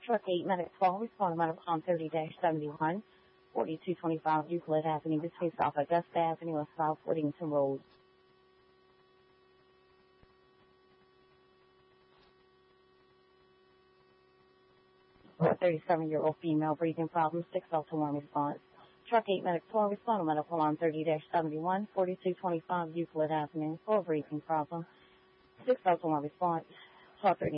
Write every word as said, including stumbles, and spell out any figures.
Truck eight, Medic twelve, respond to Medical on thirty seventy-one, forty-two twenty-five Euclid Avenue, between South Augusta Avenue and South Whittington Road. For a thirty-seven-year-old female breathing problem, six oh two one response. Truck eight, Medic twelve, respond to Medical on thirty seventy-one, forty-two twenty-five Euclid Avenue, for a breathing problem, six oh two one response. twelve thirty